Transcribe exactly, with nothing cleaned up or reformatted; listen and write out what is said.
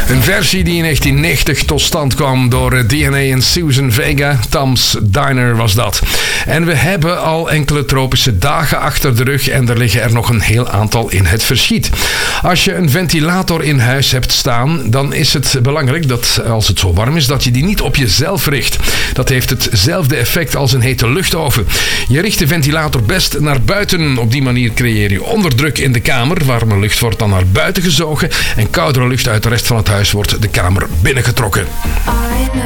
Een versie die in negentien negentig tot stand kwam door D N A en Susan Vega. Tom's Diner was dat. En we hebben al enkele tropische dagen achter de rug en er liggen er nog een heel aantal in het verschiet. Als je een ventilator in huis hebt staan, dan is het belangrijk dat als het zo warm is, dat je die niet op jezelf richt. Dat heeft hetzelfde effect als een hete luchtoven. Je richt de ventilator best naar buiten. Op die manier creëer je onderdruk in de kamer. Warme lucht wordt dan naar buiten gezogen en koudere lucht uit de rest van het huis wordt de kamer binnengetrokken.